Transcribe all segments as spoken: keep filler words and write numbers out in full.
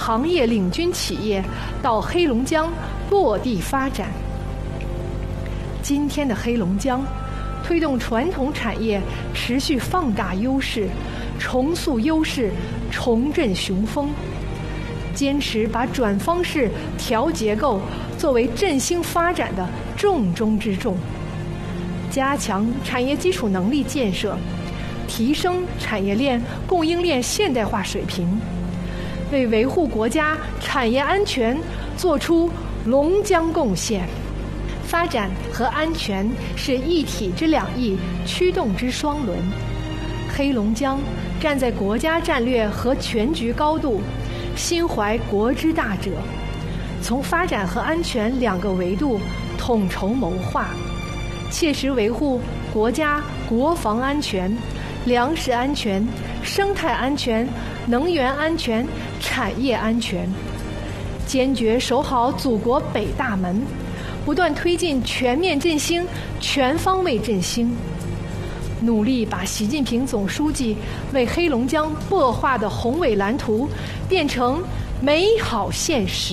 行业领军企业到黑龙江落地发展。今天的黑龙江，推动传统产业持续放大优势，重塑优势，重振雄风，坚持把转方式、调结构作为振兴发展的重中之重，加强产业基础能力建设，提升产业链供应链现代化水平，为维护国家产业安全做出龙江贡献。发展和安全是一体之两翼，驱动之双轮。黑龙江站在国家战略和全局高度，心怀国之大者，从发展和安全两个维度统筹谋划，切实维护国家国防安全、粮食安全、生态安全、能源安全、产业安全，坚决守好祖国北大门，不断推进全面振兴、全方位振兴，努力把习近平总书记为黑龙江擘画的宏伟蓝图变成美好现实。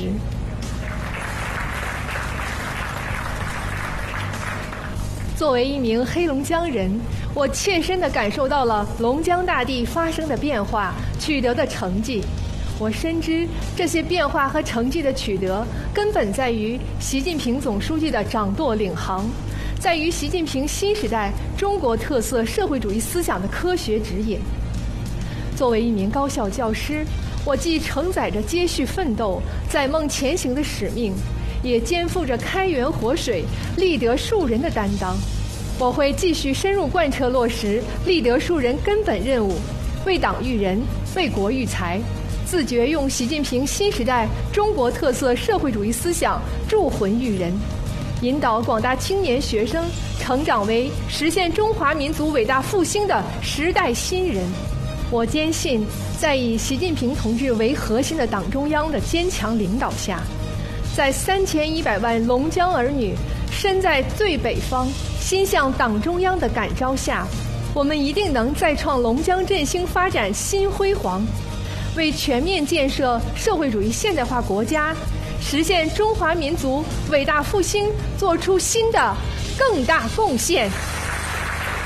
作为一名黑龙江人，我切身地感受到了龙江大地发生的变化、取得的成绩。我深知这些变化和成绩的取得，根本在于习近平总书记的掌舵领航，在于习近平新时代中国特色社会主义思想的科学指引。作为一名高校教师，我既承载着接续奋斗、载梦前行的使命，也肩负着开源活水、立德树人的担当。我会继续深入贯彻落实立德树人根本任务，为党育人，为国育才，自觉用习近平新时代中国特色社会主义思想铸魂育人，引导广大青年学生成长为实现中华民族伟大复兴的时代新人。我坚信，在以习近平同志为核心的党中央的坚强领导下，在三千一百万龙江儿女身在最北方、心向党中央的感召下，我们一定能再创龙江振兴发展新辉煌，为全面建设社会主义现代化国家、实现中华民族伟大复兴做出新的更大贡献。